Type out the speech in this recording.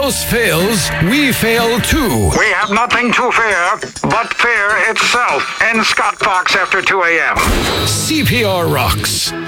house fails, we fail too. We have nothing to fear but fear itself. In Scott Fox after 2 a.m. CPR rocks.